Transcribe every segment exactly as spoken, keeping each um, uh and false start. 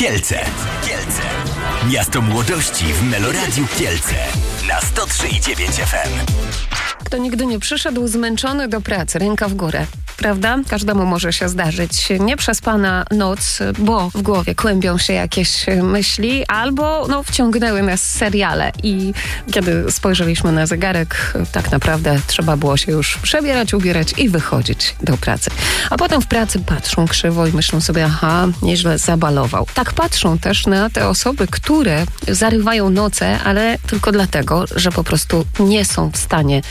Kielce. Kielce. Miasto młodości w Meloradiu Kielce. Na sto trzy i dziewięć F M. Kto nigdy nie przyszedł zmęczony do pracy, ręka w górę. Prawda? Każdemu może się zdarzyć nieprzespana noc, bo w głowie kłębią się jakieś myśli, albo no, wciągnęły nas seriale i kiedy spojrzeliśmy na zegarek, tak naprawdę trzeba było się już przebierać, ubierać i wychodzić do pracy. A potem w pracy patrzą krzywo i myślą sobie, aha, nieźle zabalował. Tak patrzą też na te osoby, które zarywają noce, ale tylko dlatego, że po prostu nie są w stanie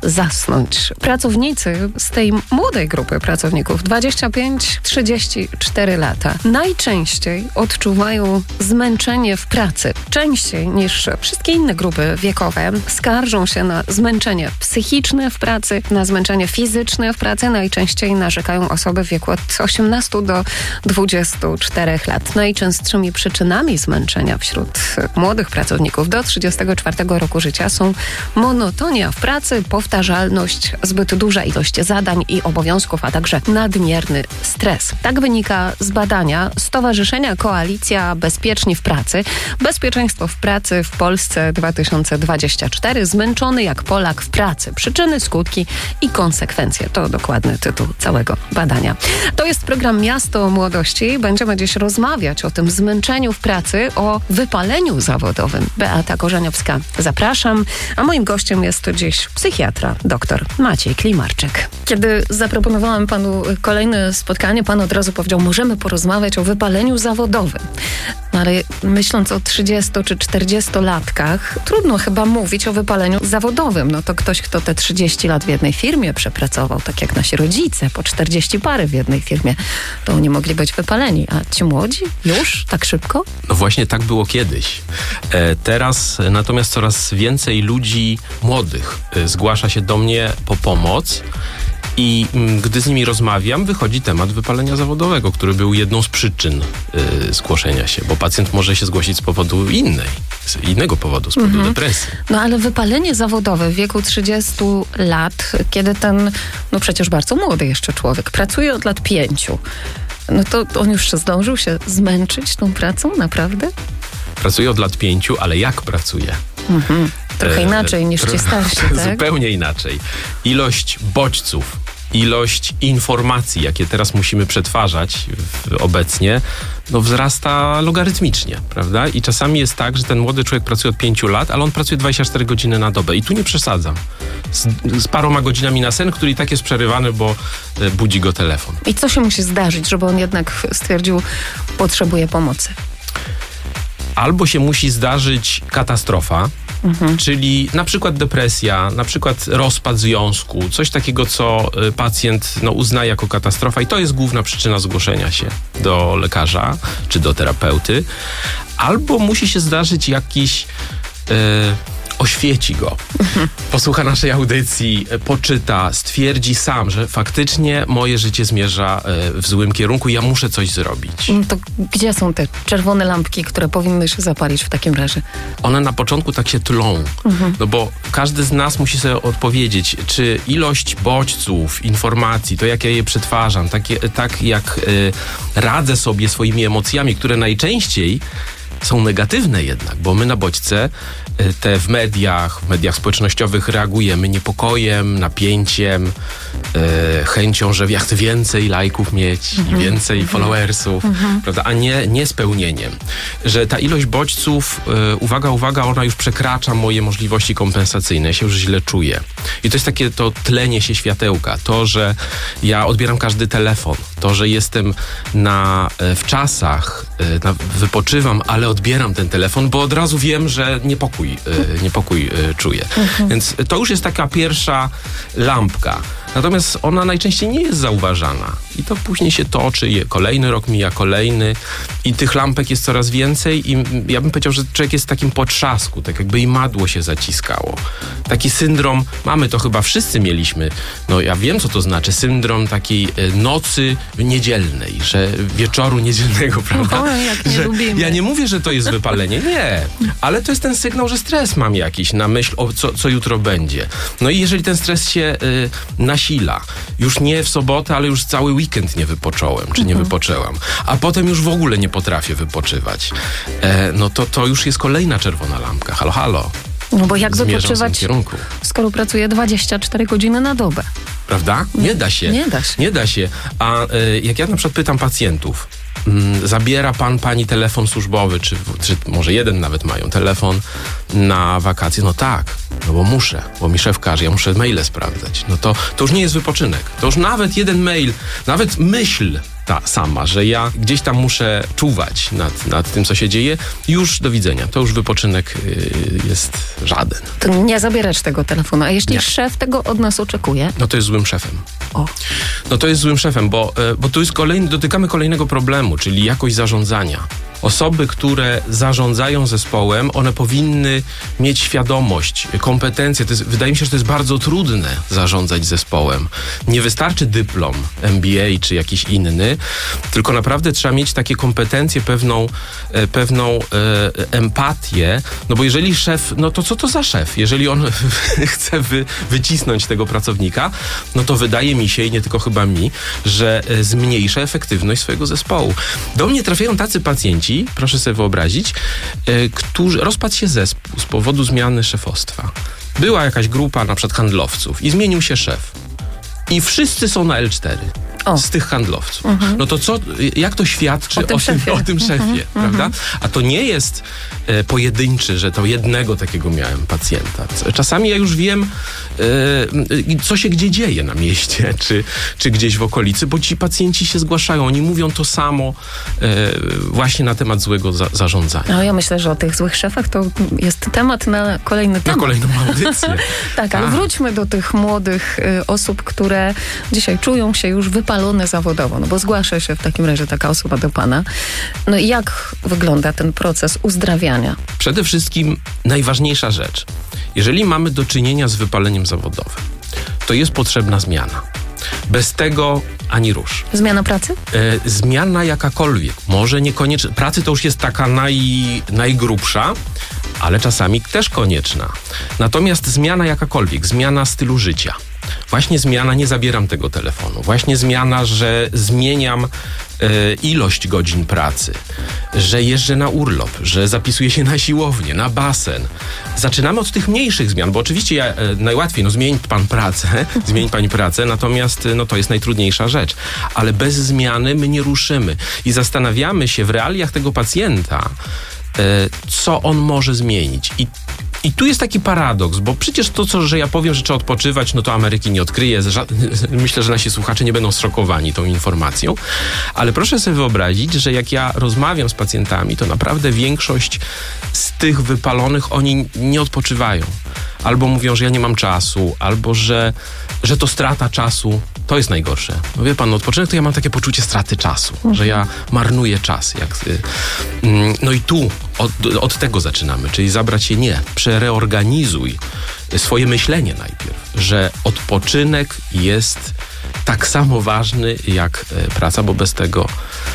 zasnąć. Pracownicy z tej młodej grupy pracowników, dwadzieścia pięć trzydzieści cztery lata, najczęściej odczuwają zmęczenie w pracy. Częściej niż wszystkie inne grupy wiekowe skarżą się na zmęczenie psychiczne w pracy, na zmęczenie fizyczne w pracy. Najczęściej narzekają osoby w wieku od osiemnastu do dwudziestu czterech lat. Najczęstszymi przyczynami zmęczenia wśród młodych pracowników do trzydziestego czwartego roku życia są monotonia w pracy, powtarzalność, zbyt duża ilość zadań i obowiązków, a także nadmierny stres. Tak wynika z badania Stowarzyszenia Koalicja Bezpieczni w Pracy. Bezpieczeństwo w pracy w Polsce dwa tysiące dwudziesty czwarty. Zmęczony jak Polak w pracy. Przyczyny, skutki i konsekwencje. To dokładny tytuł całego badania. To jest program Miasto Młodości. Będziemy dziś rozmawiać o tym zmęczeniu w pracy, o wypaleniu zawodowym. Beata Korzeniowska, zapraszam. A moim gościem jest dziś psychiatra, dr Maciej Klimarczyk. Kiedy zaproponowałam panu kolejne spotkanie, pan od razu powiedział, możemy porozmawiać o wypaleniu zawodowym. No ale myśląc o trzydziestu czy czterdziestolatkach, trudno chyba mówić o wypaleniu zawodowym. No to ktoś, kto te trzydzieści lat w jednej firmie przepracował, tak jak nasi rodzice, po czterdzieści pary w jednej firmie, to oni mogli być wypaleni. A ci młodzi? Już? Tak szybko? No właśnie tak było kiedyś. E, teraz natomiast coraz więcej ludzi młodych e, zgłasza się do mnie po pomoc. I gdy z nimi rozmawiam, wychodzi temat wypalenia zawodowego, który był jedną z przyczyn y, zgłoszenia się, bo pacjent może się zgłosić z powodu innej, z innego powodu, z powodu mhm. depresji. No ale wypalenie zawodowe w wieku trzydziestu lat, kiedy ten, no przecież bardzo młody jeszcze człowiek, pracuje od lat pięciu, no to on już zdążył się zmęczyć tą pracą, naprawdę? Pracuje od lat pięciu, ale jak pracuje? Mhm. Trochę e, inaczej niż ci starsi, tak? Zupełnie inaczej. Ilość bodźców, ilość informacji, jakie teraz musimy przetwarzać w, obecnie, no wzrasta logarytmicznie, prawda? I czasami jest tak, że ten młody człowiek pracuje od pięciu lat, ale on pracuje dwadzieścia cztery godziny na dobę. I tu nie przesadzam. Z, z paroma godzinami na sen, który i tak jest przerywany, bo e, budzi go telefon. I co się musi zdarzyć, żeby on jednak stwierdził, potrzebuje pomocy? Albo się musi zdarzyć katastrofa, mhm. czyli na przykład depresja, na przykład rozpad związku, coś takiego, co pacjent no, uzna jako katastrofa i to jest główna przyczyna zgłoszenia się do lekarza czy do terapeuty. Albo musi się zdarzyć jakiś... Yy, oświeci go, mhm. posłucha naszej audycji, poczyta, stwierdzi sam, że faktycznie moje życie zmierza w złym kierunku i ja muszę coś zrobić. To gdzie są te czerwone lampki, które powinny się zapalić w takim razie? One na początku tak się tlą, mhm. no bo każdy z nas musi sobie odpowiedzieć, czy ilość bodźców, informacji, to jak ja je przetwarzam, takie, tak jak y, radzę sobie swoimi emocjami, które najczęściej są negatywne jednak, bo my na bodźce te w mediach, w mediach społecznościowych reagujemy niepokojem, napięciem, e, chęcią, że ja chcę więcej lajków mieć mm-hmm. i więcej mm-hmm. followersów, mm-hmm. prawda, a nie, nie spełnieniem. Że ta ilość bodźców, e, uwaga, uwaga, ona już przekracza moje możliwości kompensacyjne, ja się już źle czuję. I to jest takie to tlenie się światełka, to, że ja odbieram każdy telefon, to, że jestem na, e, w czasach, e, na, wypoczywam, ale odbieram ten telefon, bo od razu wiem, że niepokój niepokój czuję. Mhm. Więc to już jest taka pierwsza lampka. Natomiast ona najczęściej nie jest zauważana. I to później się toczy, kolejny rok mija kolejny i tych lampek jest coraz więcej i ja bym powiedział, że człowiek jest w takim potrzasku, tak jakby imadło się zaciskało. Taki syndrom, mamy to chyba wszyscy mieliśmy, no ja wiem co to znaczy, syndrom takiej nocy niedzielnej, że wieczoru niedzielnego, prawda? O, jak nie że lubimy. Ja nie mówię, że to jest wypalenie, nie, ale to jest ten sygnał, że stres mam jakiś na myśl o co, co jutro będzie. No i jeżeli ten stres się y, nasila nasila. Już nie w sobotę, ale już cały weekend nie wypocząłem, czy nie Mhm. wypoczęłam. A potem już w ogóle nie potrafię wypoczywać. E, no to to już jest kolejna czerwona lampka. Halo, halo. No bo jak Zmierzam w tym wypoczywać, kierunku. skoro pracuję dwadzieścia cztery godziny na dobę? Prawda? Nie da się. Nie da się. Nie da się. A y, jak ja na przykład pytam pacjentów, mm, zabiera pan, pani telefon służbowy, czy, czy może jeden nawet mają telefon na wakacje? No tak, no bo muszę, bo mi szef każe, ja muszę maile sprawdzać. No to, to już nie jest wypoczynek. To już nawet jeden mail, nawet myśl ta sama, że ja gdzieś tam muszę czuwać nad, nad tym, co się dzieje, już do widzenia. To już wypoczynek y, jest żaden. To nie zabierać tego telefonu. A jeśli Nie. szef tego od nas oczekuje? No to jest złym szefem. O. No to jest złym szefem, bo, e, bo tu jest kolejny, dotykamy kolejnego problemu, czyli jakość zarządzania. Osoby, które zarządzają zespołem, one powinny mieć świadomość, kompetencje. To jest, wydaje mi się, że to jest bardzo trudne zarządzać zespołem. Nie wystarczy dyplom M B A czy jakiś inny, tylko naprawdę trzeba mieć takie kompetencje, pewną, e, pewną e, empatię, no bo jeżeli szef, no to co to za szef? Jeżeli on chce wy, wycisnąć tego pracownika, no to wydaje mi się, i nie tylko chyba mi, że e, zmniejsza efektywność swojego zespołu. Do mnie trafiają tacy pacjenci, proszę sobie wyobrazić, e, którzy rozpadł się zespół z powodu zmiany szefostwa. Była jakaś grupa na przykład handlowców i zmienił się szef. I wszyscy są na L cztery. O. Z tych handlowców. No to co, jak to świadczy O tym o, szefie. tym, o tym szefie, prawda? A to nie jest e, pojedynczy, że to jednego takiego miałem pacjenta. Czasami ja już wiem, e, co się gdzie dzieje na mieście, czy, czy gdzieś w okolicy, bo ci pacjenci się zgłaszają, oni mówią to samo e, właśnie na temat złego za, zarządzania. No ja myślę, że o tych złych szefach to jest temat na kolejny Na temat. kolejną audycję. Tak, ale A. wróćmy do tych młodych y, osób, które dzisiaj czują się już wypalone zawodowo, no bo zgłasza się w takim razie taka osoba do pana. No i jak wygląda ten proces uzdrawiania? Przede wszystkim najważniejsza rzecz. Jeżeli mamy do czynienia z wypaleniem zawodowym, to jest potrzebna zmiana. Bez tego ani rusz. Zmiana pracy? E, zmiana jakakolwiek. Może niekoniecznie. Pracy to już jest taka naj, najgrubsza, ale czasami też konieczna. Natomiast zmiana jakakolwiek, zmiana stylu życia. Właśnie zmiana, nie zabieram tego telefonu. Właśnie zmiana, że zmieniam e, ilość godzin pracy, że jeżdżę na urlop, że zapisuję się na siłownię, na basen. Zaczynamy od tych mniejszych zmian, bo oczywiście ja, e, najłatwiej, no zmień pan pracę, zmień pani pracę, natomiast no to jest najtrudniejsza rzecz. Ale bez zmiany my nie ruszymy i zastanawiamy się w realiach tego pacjenta, e, co on może zmienić. I I tu jest taki paradoks, bo przecież to, co, że ja powiem, że trzeba odpoczywać, no to Ameryki nie odkryje. Myślę, że nasi słuchacze nie będą zszokowani tą informacją. Ale proszę sobie wyobrazić, że jak ja rozmawiam z pacjentami, to naprawdę większość z tych wypalonych, oni nie odpoczywają. Albo mówią, że ja nie mam czasu, albo że, że to strata czasu. To jest najgorsze. No wie pan, no odpoczynek to ja mam takie poczucie straty czasu, mhm. że ja marnuję czas. Jak, y, y, no i tu od, od tego zaczynamy, czyli zabrać się nie, przereorganizuj swoje myślenie najpierw, że odpoczynek jest tak samo ważny jak y, praca, bo bez tego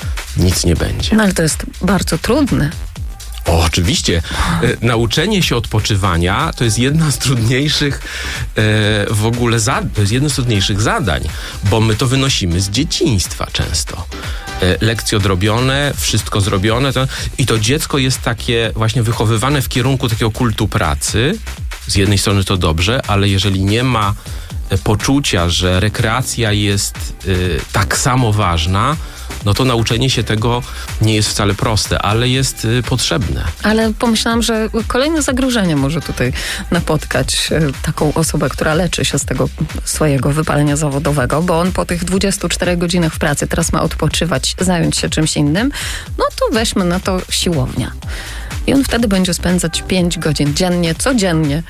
nic nie będzie. No ale to jest bardzo trudne. O, oczywiście. E, nauczenie się odpoczywania to jest jedna z trudniejszych e, w ogóle zadań, to jest jedno z trudniejszych zadań, bo my to wynosimy z dzieciństwa często. E, lekcje odrobione, wszystko zrobione to, i to dziecko jest takie właśnie wychowywane w kierunku takiego kultu pracy. Z jednej strony to dobrze, ale jeżeli nie ma e, poczucia, że rekreacja jest e, tak samo ważna, no to nauczenie się tego nie jest wcale proste, ale jest y, potrzebne. Ale pomyślałam, że kolejne zagrożenie może tutaj napotkać y, taką osobę, która leczy się z tego swojego wypalenia zawodowego, bo on po tych dwudziestu czterech godzinach w pracy teraz ma odpoczywać, zająć się czymś innym, no to weźmy na to siłownia. I on wtedy będzie spędzać pięć godzin dziennie, codziennie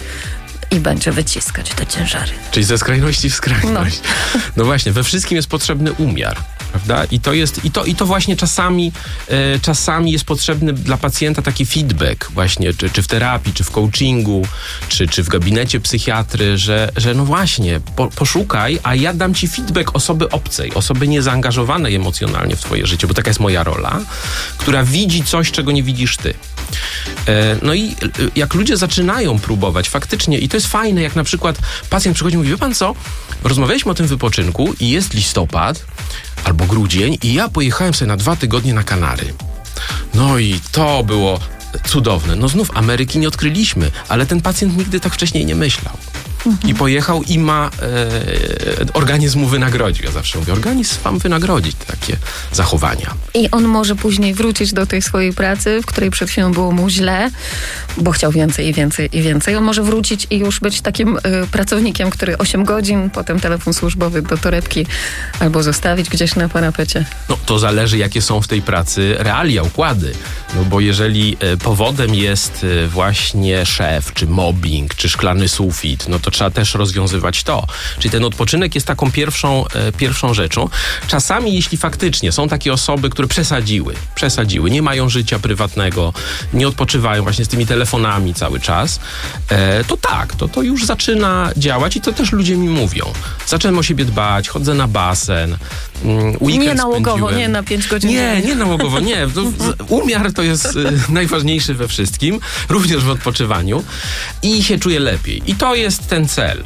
i będzie wyciskać te ciężary. Czyli ze skrajności w skrajność. No, no właśnie, we wszystkim jest potrzebny umiar. prawda? I to jest, i to, i to właśnie czasami, e, czasami jest potrzebny dla pacjenta taki feedback właśnie, czy, czy w terapii, czy w coachingu, czy, czy w gabinecie psychiatry, że, że no właśnie, po, poszukaj, a ja dam ci feedback osoby obcej, osoby niezaangażowanej emocjonalnie w twoje życie, bo taka jest moja rola, która widzi coś, czego nie widzisz ty. E, no i jak ludzie zaczynają próbować faktycznie, i to jest fajne, jak na przykład pacjent przychodzi i mówi, wie pan co, rozmawialiśmy o tym wypoczynku i jest listopad albo grudzień i ja pojechałem sobie na dwa tygodnie na Kanary. No i to było cudowne. No znów Ameryki nie odkryliśmy, ale ten pacjent nigdy tak wcześniej nie myślał. Mhm. I pojechał i ma e, organizm mu wynagrodził. Ja zawsze mówię, organizm wam wynagrodzi takie zachowania. I on może później wrócić do tej swojej pracy, w której przed chwilą było mu źle, bo chciał więcej i więcej i więcej. On może wrócić i już być takim y, pracownikiem, który osiem godzin, potem telefon służbowy do torebki albo zostawić gdzieś na parapecie. No to zależy, jakie są w tej pracy realia, układy. No bo jeżeli y, powodem jest y, właśnie szef, czy mobbing, czy szklany sufit, no to trzeba też rozwiązywać to. Czyli ten odpoczynek jest taką pierwszą, e, pierwszą rzeczą. Czasami, jeśli faktycznie są takie osoby, które przesadziły, przesadziły, nie mają życia prywatnego, nie odpoczywają właśnie z tymi telefonami cały czas, e, to tak, to, to już zaczyna działać i to też ludzie mi mówią. Zacząłem o siebie dbać, chodzę na basen, mm, weekend Nie nałogowo, spędziłem. nie na pięć godzin. Nie, nie nałogowo, nie. To, umiar to jest e, najważniejszy we wszystkim, również w odpoczywaniu i się czuję lepiej. I to jest ten cel.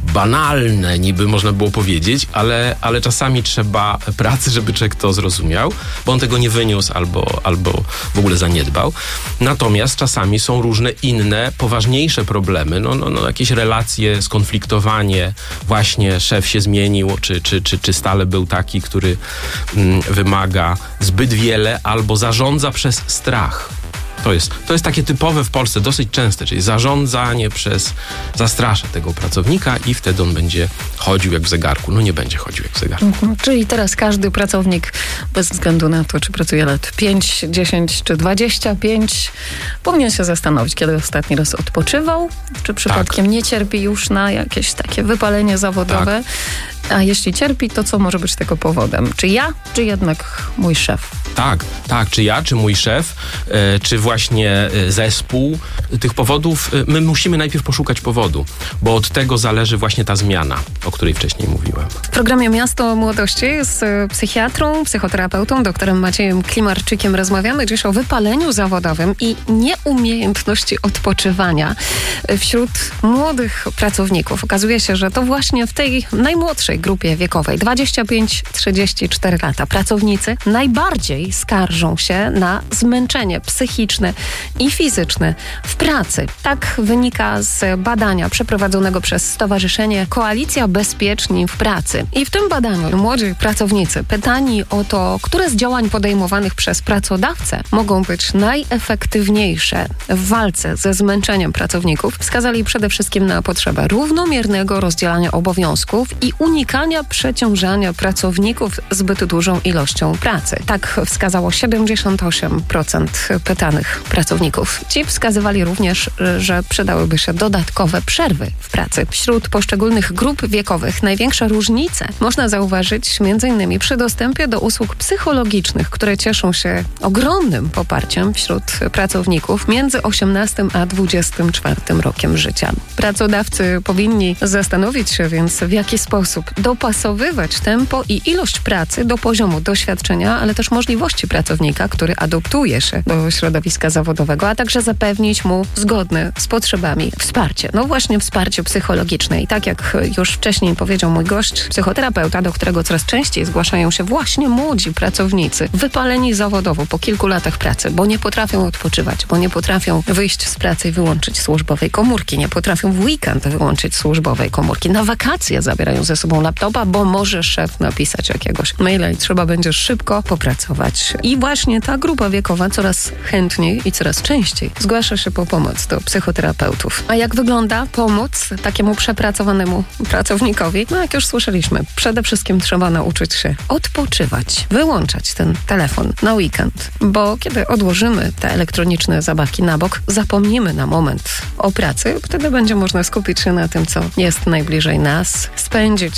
Banalne niby można było powiedzieć, ale, ale czasami trzeba pracy, żeby człowiek to zrozumiał, bo on tego nie wyniósł albo, albo w ogóle zaniedbał. Natomiast czasami są różne inne, poważniejsze problemy, no, no, no jakieś relacje, skonfliktowanie, właśnie szef się zmienił, czy, czy, czy, czy stale był taki, który mm, wymaga zbyt wiele albo zarządza przez strach. To jest, to jest takie typowe w Polsce, dosyć częste, czyli zarządzanie przez, zastrasza tego pracownika i wtedy on będzie chodził jak w zegarku. No nie będzie chodził jak w zegarku. Mhm. Czyli teraz każdy pracownik, bez względu na to, czy pracuje lat pięć, dziesięć czy dwadzieścia pięć, powinien się zastanowić, kiedy ostatni raz odpoczywał, czy przypadkiem tak. nie cierpi już na jakieś takie wypalenie zawodowe. Tak. A jeśli cierpi, to co może być tego powodem? Czy ja, czy jednak mój szef? Tak, tak, czy ja, czy mój szef, e, czy właśnie e, zespół. Tych powodów, e, my musimy najpierw poszukać powodu, bo od tego zależy właśnie ta zmiana, o której wcześniej mówiłem. W programie Miasto Młodości z psychiatrą, psychoterapeutą, doktorem Maciejem Klimarczykiem rozmawiamy dziś o wypaleniu zawodowym i nieumiejętności odpoczywania wśród młodych pracowników. Okazuje się, że to właśnie w tej najmłodszej grupie wiekowej, dwadzieścia pięć do trzydziestu czterech lat, pracownicy najbardziej skarżą się na zmęczenie psychiczne i fizyczne w pracy. Tak wynika z badania przeprowadzonego przez Stowarzyszenie Koalicja Bezpieczni w Pracy. I w tym badaniu młodzi pracownicy pytani o to, które z działań podejmowanych przez pracodawcę mogą być najefektywniejsze w walce ze zmęczeniem pracowników, wskazali przede wszystkim na potrzebę równomiernego rozdzielania obowiązków i unikania przeciążania pracowników zbyt dużą ilością pracy. Tak wskazało siedemdziesiąt osiem procent pytanych pracowników. Ci wskazywali również, że przydałyby się dodatkowe przerwy w pracy. Wśród poszczególnych grup wiekowych największe różnice można zauważyć m.in. przy dostępie do usług psychologicznych, które cieszą się ogromnym poparciem wśród pracowników między osiemnastym a dwudziestym czwartym rokiem życia. Pracodawcy powinni zastanowić się więc, w jaki sposób dopasowywać tempo i ilość pracy do poziomu doświadczenia, ale też możliwości pracownika, który adoptuje się do środowiska zawodowego, a także zapewnić mu zgodne z potrzebami wsparcie. No właśnie wsparcie psychologiczne. I tak jak już wcześniej powiedział mój gość, psychoterapeuta, do którego coraz częściej zgłaszają się właśnie młodzi pracownicy, wypaleni zawodowo po kilku latach pracy, bo nie potrafią odpoczywać, bo nie potrafią wyjść z pracy i wyłączyć służbowej komórki, nie potrafią w weekend wyłączyć służbowej komórki. Na wakacje zabierają ze sobą laptopa, bo może szef napisać jakiegoś maila i trzeba będzie szybko popracować. I właśnie ta grupa wiekowa coraz chętniej i coraz częściej zgłasza się po pomoc do psychoterapeutów. A jak wygląda pomoc takiemu przepracowanemu pracownikowi? No jak już słyszeliśmy, przede wszystkim trzeba nauczyć się odpoczywać, wyłączać ten telefon na weekend, bo kiedy odłożymy te elektroniczne zabawki na bok, zapomnimy na moment o pracy, wtedy będzie można skupić się na tym, co jest najbliżej nas, spędzić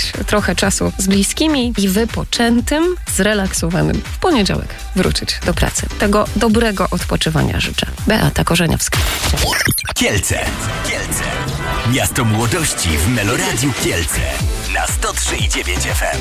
trochę czasu z bliskimi i wypoczętym, zrelaksowanym w poniedziałek wrócić do pracy. Tego dobrego odpoczywania życzę. Beata Korzeniowska. Kielce. Kielce. Miasto młodości w Meloradiu Kielce. Na sto trzy i dziewięć F M.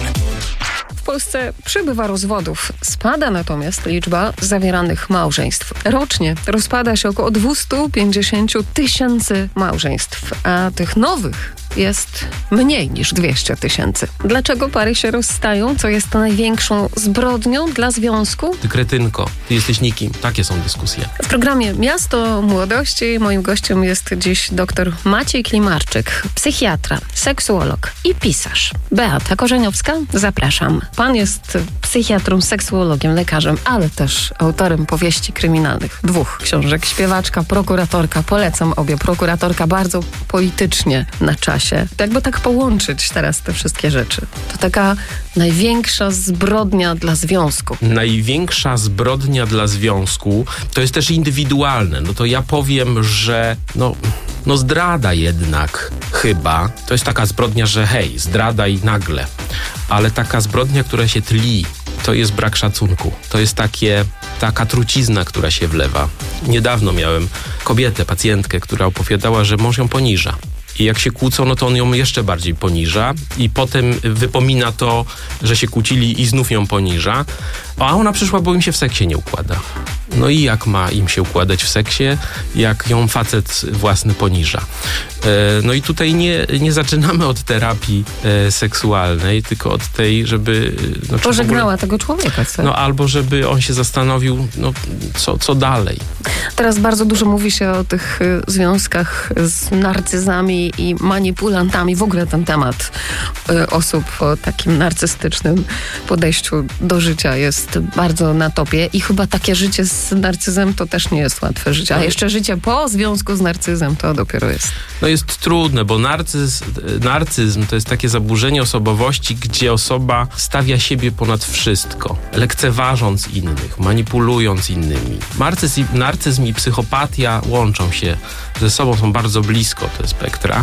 W Polsce przybywa rozwodów. Spada natomiast liczba zawieranych małżeństw. Rocznie rozpada się około dwieście pięćdziesiąt tysięcy małżeństw, a tych nowych jest mniej niż dwieście tysięcy. Dlaczego pary się rozstają? Co jest największą zbrodnią dla związku? Ty kretynko, ty jesteś nikim. Takie są dyskusje. W programie Miasto Młodości moim gościem jest dziś dr Maciej Klimarczyk, psychiatra, seksuolog i pisarz. Beata Korzeniowska, zapraszam. Pan jest psychiatrą, seksuologiem, lekarzem, ale też autorem powieści kryminalnych. Dwóch książek. Śpiewaczka, prokuratorka. Polecam obie. Prokuratorka bardzo politycznie na czasie. Jakby tak połączyć teraz te wszystkie rzeczy. To taka największa zbrodnia dla związku. Największa zbrodnia dla związku to jest też indywidualne. No to ja powiem, że no, no zdrada jednak chyba. To jest taka zbrodnia, że hej, zdrada i nagle. Ale taka zbrodnia, która się tli, to jest brak szacunku. To jest takie, taka trucizna, która się wlewa. Niedawno miałem kobietę, pacjentkę, która opowiadała, że mąż ją poniża. I jak się kłócą, no to on ją jeszcze bardziej poniża i potem wypomina to, że się kłócili i znów ją poniża. A ona przyszła, bo im się w seksie nie układa. No i jak ma im się układać w seksie, jak ją facet własny poniża? E, no i tutaj nie, nie zaczynamy od terapii e, seksualnej, tylko od tej, żeby... No, Pożegnała ogóle, tego człowieka. Co? No albo żeby on się zastanowił, no co, co dalej. Teraz bardzo dużo mówi się o tych y, związkach z narcyzami i manipulantami. W ogóle ten temat y, osób o takim narcystycznym podejściu do życia jest bardzo na topie i chyba takie życie z narcyzem to też nie jest łatwe życie. A jeszcze życie po związku z narcyzem to dopiero jest. No jest trudne, bo narcyz, narcyzm to jest takie zaburzenie osobowości, gdzie osoba stawia siebie ponad wszystko, lekceważąc innych, manipulując innymi. Narcyzm, narcyzm i psychopatia łączą się ze sobą, są bardzo blisko te spektra.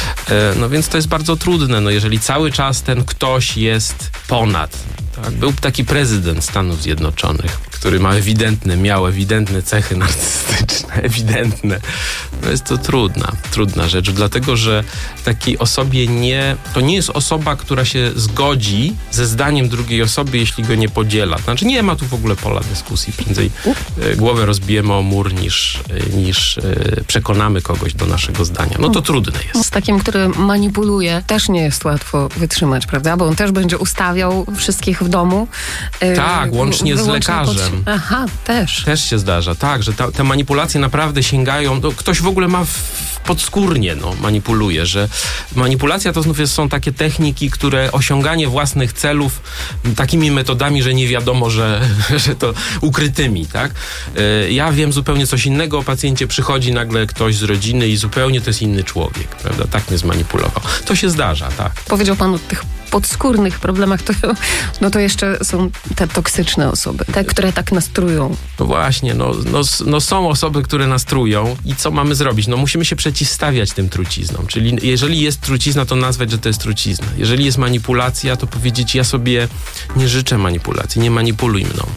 No więc to jest bardzo trudne, no jeżeli cały czas ten ktoś jest ponad. Tak? Był taki prezydent Stanów Zjednoczonych, który ma ewidentne, miał ewidentne cechy narcystyczne, ewidentne. No jest to trudna, trudna rzecz, dlatego że takiej osobie nie, to nie jest osoba, która się zgodzi ze zdaniem drugiej osoby, jeśli go nie podziela. Znaczy nie ma tu w ogóle pola dyskusji. Prędzej e, głowę rozbijemy o mur, niż, e, niż e, przekonamy kogoś do naszego zdania. No to trudne jest. Z takim, który manipuluje, też nie jest łatwo wytrzymać, prawda? Bo on też będzie ustawiał wszystkich w domu. E, tak, łącznie z lekarzem. Pod... Aha, też. Też się zdarza, tak, że ta, te manipulacje naprawdę sięgają, no, ktoś w ogóle ma w, w podskórnie, no, manipuluje, że manipulacja to znów jest, są takie techniki, które osiąganie własnych celów takimi metodami, że nie wiadomo, że, że to ukrytymi, tak? Ja wiem zupełnie coś innego o pacjencie, przychodzi nagle ktoś z rodziny i zupełnie to jest inny człowiek, prawda? Tak mnie zmanipulował. To się zdarza, tak. Powiedział pan o tych podskórnych problemach, to, no to jeszcze są te toksyczne osoby, te, które tak nastrują. No właśnie, no, no, no są osoby, które nastrują i co mamy zrobić? No musimy się przeciwstawiać tym truciznom, czyli jeżeli jest trucizna, to nazwać, że to jest trucizna. Jeżeli jest manipulacja, to powiedzieć, ja sobie nie życzę manipulacji, nie manipuluj mną.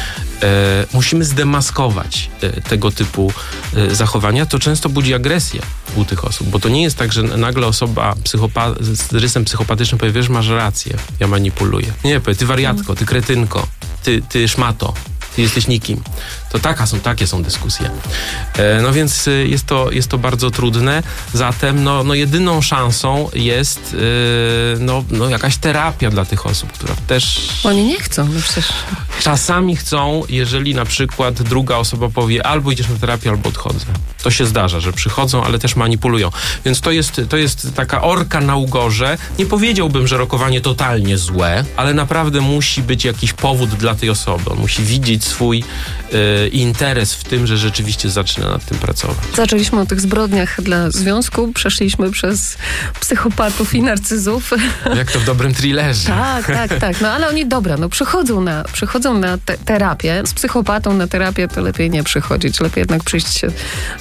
E, musimy zdemaskować e, tego typu e, zachowania. To często budzi agresję u tych osób, bo to nie jest tak, że nagle osoba psychopa- z rysem psychopatycznym powie, wiesz, masz rację, ja manipuluję. Nie, powie, ty wariatko, ty kretynko, ty, ty szmato, ty jesteś nikim. To taka są, takie są dyskusje. E, no więc y, jest, to, jest to bardzo trudne. Zatem no, no jedyną szansą jest y, no, no jakaś terapia dla tych osób, która też... Oni nie chcą, no przecież... Czasami chcą, jeżeli na przykład druga osoba powie, albo idziesz na terapię, albo odchodzę. To się zdarza, że przychodzą, ale też manipulują. Więc to jest, to jest taka orka na ugorze. Nie powiedziałbym, że rokowanie totalnie złe, ale naprawdę musi być jakiś powód dla tej osoby. On musi widzieć budzić swój y, interes w tym, że rzeczywiście zaczyna nad tym pracować. Zaczęliśmy o tych zbrodniach dla związku, przeszliśmy przez psychopatów i narcyzów. Jak to w dobrym thrillerze. Tak, tak, tak. No ale oni, dobra, no przychodzą na, przychodzą na te, terapię. Z psychopatą na terapię to lepiej nie przychodzić. Lepiej jednak przyjść się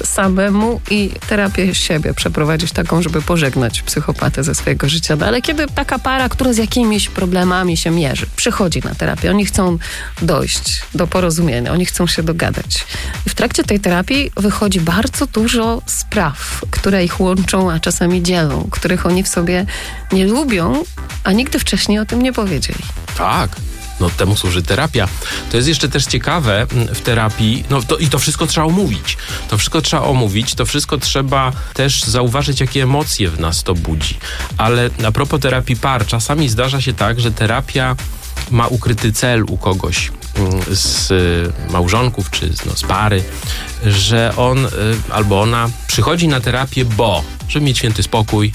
samemu i terapię siebie przeprowadzić taką, żeby pożegnać psychopatę ze swojego życia. No ale kiedy taka para, która z jakimiś problemami się mierzy, przychodzi na terapię, oni chcą dojść do porozumienia, oni chcą się dogadać. I w trakcie tej terapii wychodzi bardzo dużo spraw, które ich łączą, a czasami dzielą, których oni w sobie nie lubią, a nigdy wcześniej o tym nie powiedzieli. Tak. No temu służy terapia. To jest jeszcze też ciekawe w terapii, no to, i to wszystko trzeba omówić. To wszystko trzeba omówić, to wszystko trzeba też zauważyć, jakie emocje w nas to budzi. Ale a propos terapii par, czasami zdarza się tak, że terapia ma ukryty cel u kogoś z małżonków czy no, z pary, że on albo ona przychodzi na terapię, bo żeby mieć święty spokój,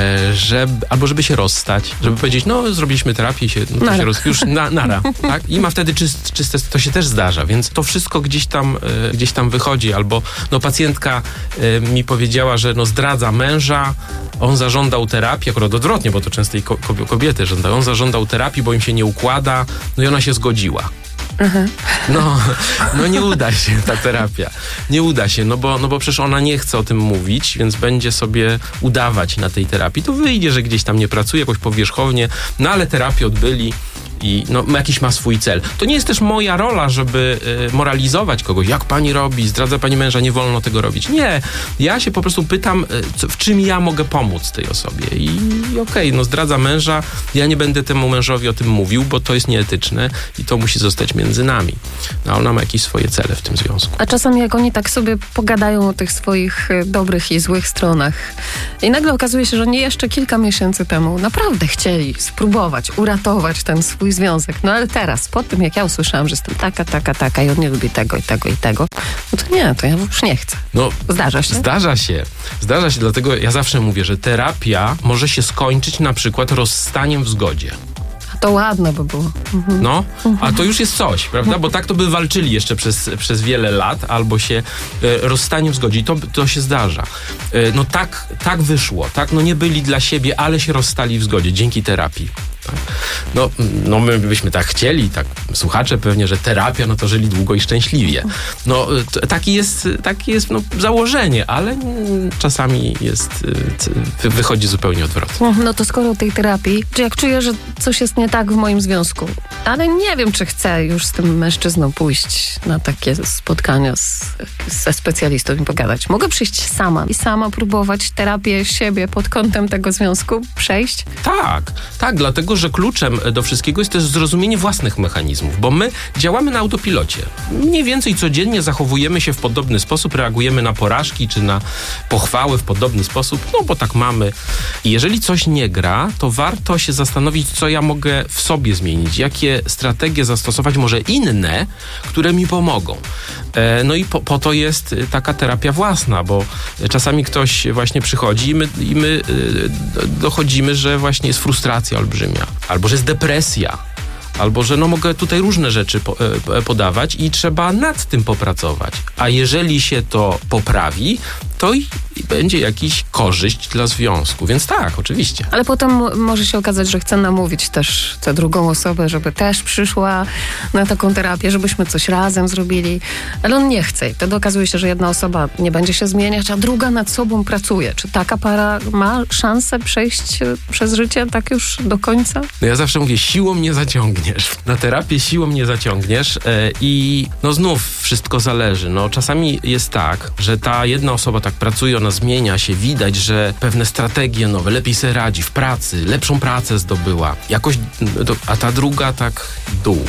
żeby, albo żeby się rozstać, żeby powiedzieć, no zrobiliśmy terapię i się, no, to się roz, już na, nara, tak? I ma wtedy czyst, czyste, to się też zdarza, więc to wszystko gdzieś tam, gdzieś tam wychodzi, albo no pacjentka mi powiedziała, że no zdradza męża, on zażądał terapii, akurat odwrotnie, bo to często i kobiety żądają, on zażądał terapii, bo im się nie układa, no i ona się zgodziła. Aha. No, no nie uda się ta terapia. Nie uda się, no bo, no bo przecież ona nie chce o tym mówić, więc będzie sobie udawać na tej terapii. To wyjdzie, że gdzieś tam nie pracuje, jakoś powierzchownie, no ale terapię odbyli i no, jakiś ma swój cel. To nie jest też moja rola, żeby y, moralizować kogoś. Jak pani robi? Zdradza pani męża? Nie wolno tego robić. Nie. Ja się po prostu pytam, y, co, w czym ja mogę pomóc tej osobie. I, i okej, okay, no zdradza męża. Ja nie będę temu mężowi o tym mówił, bo to jest nieetyczne i to musi zostać między nami. No, ona ma jakieś swoje cele w tym związku. A czasami jak oni tak sobie pogadają o tych swoich y, dobrych i złych stronach i nagle okazuje się, że oni jeszcze kilka miesięcy temu naprawdę chcieli spróbować uratować ten swój związek. No ale teraz, po tym jak ja usłyszałam, że jestem taka, taka, taka i on nie lubi tego i tego i tego, no to nie, to ja już nie chcę. No, zdarza się? Zdarza się. Zdarza się, dlatego ja zawsze mówię, że terapia może się skończyć na przykład rozstaniem w zgodzie. To ładne by było. Mhm. No, a to już jest coś, prawda? Bo tak to by walczyli jeszcze przez, przez wiele lat, albo się e, rozstaniem w zgodzie. I to, to się zdarza. E, no tak, tak wyszło, tak? No nie byli dla siebie, ale się rozstali w zgodzie dzięki terapii. Tak? No, no my byśmy tak chcieli, tak słuchacze pewnie, że terapia, no to żyli długo i szczęśliwie. No t- taki jest, taki jest no, założenie, ale mm, czasami jest, y, wychodzi zupełnie odwrotnie. No to skoro tej terapii, czy jak czuję, że coś jest nie tak w moim związku, ale nie wiem, czy chcę już z tym mężczyzną pójść na takie spotkania z, ze specjalistą i pogadać. Mogę przyjść sama i sama próbować terapię siebie pod kątem tego związku przejść? Tak, tak, dlatego że kluczem do wszystkiego jest też zrozumienie własnych mechanizmów, bo my działamy na autopilocie. Mniej więcej codziennie zachowujemy się w podobny sposób, reagujemy na porażki czy na pochwały w podobny sposób, no bo tak mamy. I jeżeli coś nie gra, to warto się zastanowić, co ja mogę w sobie zmienić, jakie strategie zastosować, może inne, które mi pomogą. E, no i po, po to jest taka terapia własna, bo czasami ktoś właśnie przychodzi i my, i my y, dochodzimy, że właśnie jest frustracja olbrzymia, albo że jest depresja, albo że no mogę tutaj różne rzeczy po, e, podawać i trzeba nad tym popracować. A jeżeli się to poprawi, to i, i będzie jakiś korzyść dla związku. Więc tak, oczywiście. Ale potem może się okazać, że chcę namówić też tę drugą osobę, żeby też przyszła na taką terapię, żebyśmy coś razem zrobili. Ale on nie chce. I wtedy okazuje się, że jedna osoba nie będzie się zmieniać, a druga nad sobą pracuje. Czy taka para ma szansę przejść przez życie tak już do końca? No ja zawsze mówię, siłą nie zaciągniesz. Na terapię siłą nie zaciągniesz yy, i no znów wszystko zależy. No czasami jest tak, że ta jedna osoba tak pracuje, ona zmienia się, widać, że pewne strategie nowe, lepiej sobie radzi w pracy, lepszą pracę zdobyła. Jakoś, a ta druga tak dół.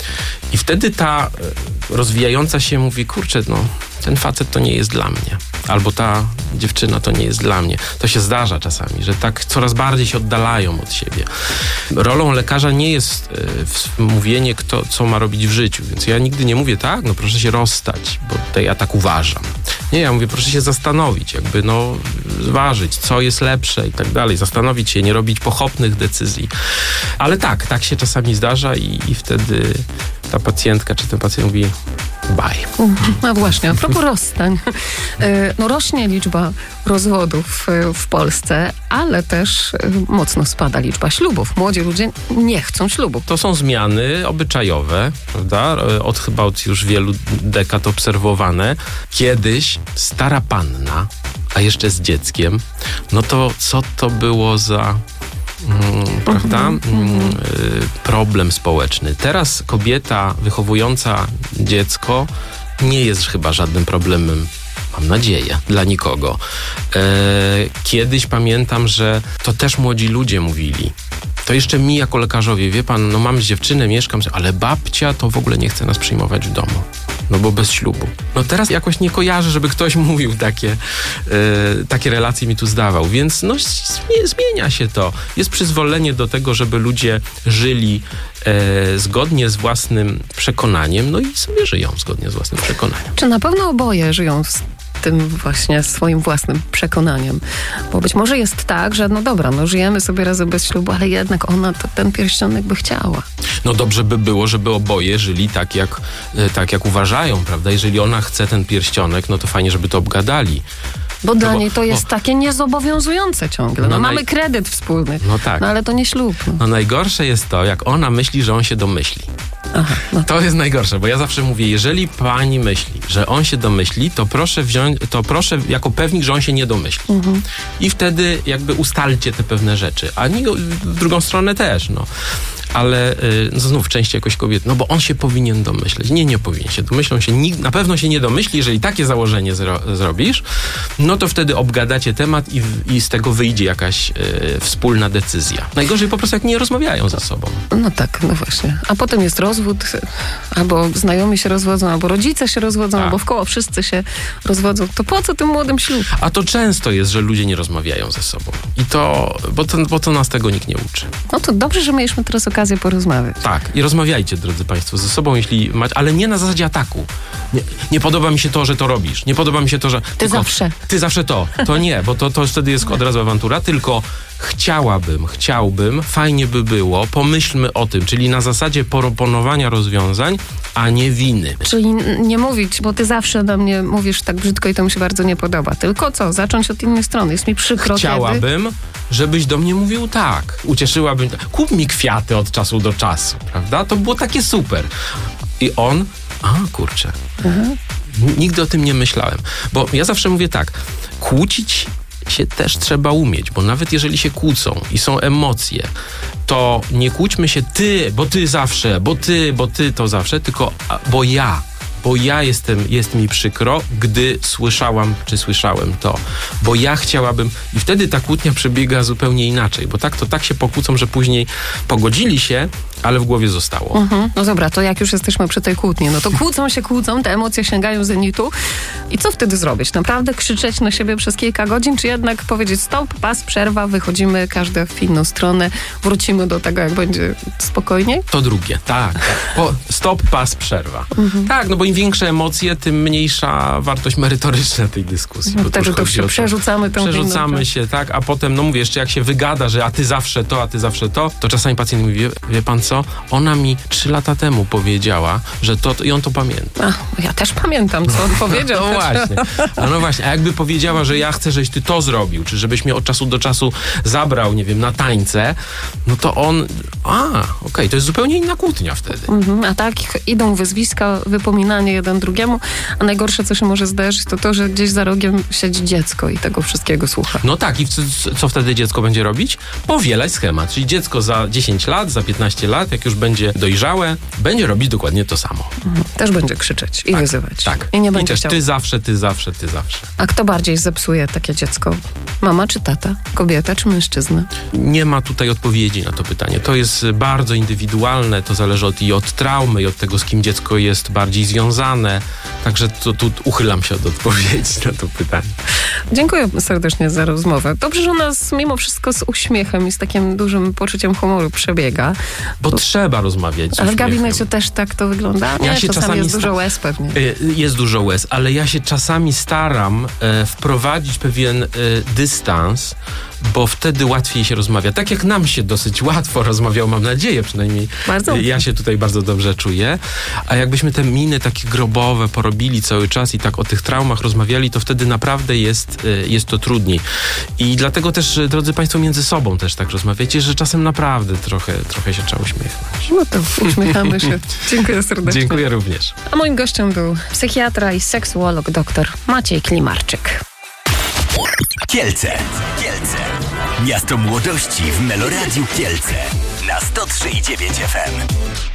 I wtedy ta rozwijająca się mówi, kurczę, no ten facet to nie jest dla mnie. Albo ta dziewczyna to nie jest dla mnie. To się zdarza czasami, że tak coraz bardziej się oddalają od siebie. Rolą lekarza nie jest y, mówienie, kto, co ma robić w życiu. Więc ja nigdy nie mówię, tak, no proszę się rozstać, bo tutaj ja tak uważam. Nie, ja mówię, proszę się zastanowić, jakby no zważyć, co jest lepsze i tak dalej. Zastanowić się, nie robić pochopnych decyzji. Ale tak, tak się czasami zdarza i, i wtedy ta pacjentka czy ten pacjent mówi bye. No właśnie, a propos rozstań. No rośnie liczba rozwodów w Polsce, ale też mocno spada liczba ślubów. Młodzi ludzie nie chcą ślubu. To są zmiany obyczajowe, prawda? Od chyba od już wielu dekad obserwowane. Kiedyś stara panna, a jeszcze z dzieckiem, no to co to było za... Mm, prawda? Mm, problem społeczny. Teraz kobieta wychowująca dziecko nie jest chyba żadnym problemem, mam nadzieję, dla nikogo. E, kiedyś pamiętam, że to też młodzi ludzie mówili. To jeszcze mi jako lekarzowi, wie pan, no mam dziewczynę, mieszkam, ale babcia to w ogóle nie chce nas przyjmować w domu. No bo bez ślubu. No teraz jakoś nie kojarzę, żeby ktoś mówił takie, e, takie relacje mi tu zdawał. Więc no zmienia się to. Jest przyzwolenie do tego, żeby ludzie żyli e, zgodnie z własnym przekonaniem, no i sobie żyją zgodnie z własnym przekonaniem. Czy na pewno oboje żyją z tym właśnie swoim własnym przekonaniem? Bo być może jest tak, że no dobra, no żyjemy sobie razem bez ślubu, ale jednak ona to, ten pierścionek by chciała. No dobrze by było, żeby oboje żyli tak jak, tak jak uważają, prawda? Jeżeli ona chce ten pierścionek, no to fajnie, żeby to obgadali. Bo dla no, niej to jest bo, takie niezobowiązujące ciągle. No, no mamy naj... kredyt wspólny, no, tak. no ale to nie ślub. No. no najgorsze jest to, jak ona myśli, że on się domyśli. Aha, no. To jest najgorsze, bo ja zawsze mówię, jeżeli pani myśli, że on się domyśli, to proszę wziąć, to proszę jako pewnik, że on się nie domyśli. Mhm. I wtedy jakby ustalcie te pewne rzeczy. A nie, w drugą stronę też, no. Ale y, znów częściej jakoś kobiety, no bo on się powinien domyśleć. Nie, nie powinien się domyśleć. On się nikt, na pewno się nie domyśli. Jeżeli takie założenie zro, zrobisz, no to wtedy obgadacie temat i, i z tego wyjdzie jakaś y, wspólna decyzja. Najgorzej po prostu jak nie rozmawiają ze sobą. No tak, no właśnie. A potem jest rozwód, albo znajomi się rozwodzą, albo rodzice się rozwodzą, tak. albo wkoło wszyscy się rozwodzą. To po co tym młodym ślub? A to często jest, że ludzie nie rozmawiają ze sobą. I to, bo to, bo to nas tego nikt nie uczy. No to dobrze, że mieliśmy teraz okazję porozmawiać. Tak. I rozmawiajcie, drodzy państwo, ze sobą, jeśli macie, ale nie na zasadzie ataku. Nie, nie podoba mi się to, że to robisz. Nie podoba mi się to, że... Ty tylko, zawsze. Ty zawsze to. To nie, bo to, to wtedy jest od razu awantura, tylko chciałabym, chciałbym, fajnie by było, pomyślmy o tym, czyli na zasadzie proponowania rozwiązań, a nie winy. Czyli nie mówić, bo ty zawsze do mnie mówisz tak brzydko i to mi się bardzo nie podoba. Tylko co? Zacząć od innej strony. Jest mi przykro. Chciałabym, kiedy... żebyś do mnie mówił tak. Ucieszyłabym. Kup mi kwiaty od czasu do czasu, prawda? To było takie super. I on, a kurczę, mhm. nigdy o tym nie myślałem. Bo ja zawsze mówię tak, kłócić się też trzeba umieć, bo nawet jeżeli się kłócą i są emocje, to nie kłóćmy się ty, bo ty zawsze, bo ty, bo ty to zawsze, tylko bo ja. Bo ja jestem, jest mi przykro, gdy słyszałam, czy słyszałem to. Bo ja chciałabym... I wtedy ta kłótnia przebiega zupełnie inaczej. Bo tak to tak się pokłócą, że później pogodzili się, ale w głowie zostało. Mhm. No dobra, to jak już jesteśmy przy tej kłótni, no to kłócą się, kłócą, te emocje sięgają zenitu. I co wtedy zrobić? Naprawdę krzyczeć na siebie przez kilka godzin, czy jednak powiedzieć stop, pas, przerwa, wychodzimy każdy w inną stronę, wrócimy do tego, jak będzie spokojniej? To drugie, tak. tak. Po, stop, pas, przerwa. Mhm. Tak, no bo im większe emocje, tym mniejsza wartość merytoryczna tej dyskusji. No bo tak, to już się przerzucamy tą Przerzucamy winną, się, tak, a potem, no mówię, jeszcze jak się wygada, że a ty zawsze to, a ty zawsze to, to czasami pacjent mówi, wie, wie pan co, ona mi trzy lata temu powiedziała, że to, to i on to pamięta. A, ja też pamiętam, co on powiedział. No właśnie, a no właśnie, a jakby powiedziała, że ja chcę, żebyś ty to zrobił, czy żebyś mnie od czasu do czasu zabrał, nie wiem, na tańce, no to on, a, okej, okay, to jest zupełnie inna kłótnia wtedy. Mhm, a tak idą wyzwiska, wypominanie jeden drugiemu, a najgorsze, co się może zdarzyć, to to, że gdzieś za rogiem siedzi dziecko i tego wszystkiego słucha. No tak, i co, co wtedy dziecko będzie robić? Powielać schemat, czyli dziecko za dziesięć lat, za piętnaście lat, jak już będzie dojrzałe, będzie robić dokładnie to samo. Mhm. Też będzie krzyczeć i tak, wyzywać. Tak. I nie I będzie też chciał. ty zawsze, ty zawsze, ty zawsze. A kto bardziej zepsuje takie dziecko? Mama czy tata? Kobieta czy mężczyzna? Nie ma tutaj odpowiedzi na to pytanie. To jest bardzo indywidualne, to zależy od, i od traumy, i od tego, z kim dziecko jest bardziej związane. Także to, tu uchylam się od odpowiedzi na to pytanie. Dziękuję serdecznie za rozmowę. Dobrze, że u nas mimo wszystko z uśmiechem i z takim dużym poczuciem humoru przebiega. Bo, Bo trzeba rozmawiać z Ale w uśmiechem. gabinecie też tak to wygląda? Nie, ja się czasami, czasami jest sta- dużo łez pewnie. Jest dużo łez, ale ja się czasami staram e, wprowadzić pewien e, dystans, bo wtedy łatwiej się rozmawia. Tak jak nam się dosyć łatwo rozmawiało, mam nadzieję przynajmniej. Bardzo. Ja się tutaj bardzo dobrze czuję. A jakbyśmy te miny takie grobowe porobili cały czas i tak o tych traumach rozmawiali, to wtedy naprawdę jest, jest to trudniej. I dlatego też, drodzy Państwo, między sobą też tak rozmawiacie, że czasem naprawdę trochę, trochę się trzeba uśmiechnąć. No to uśmiechamy się. Dziękuję serdecznie. Dziękuję również. A moim gościem był psychiatra i seksuolog dr Maciej Klimarczyk. Kielce. Kielce. Miasto młodości w Meloradiu Kielce. Na sto trzy i dziewięć F M.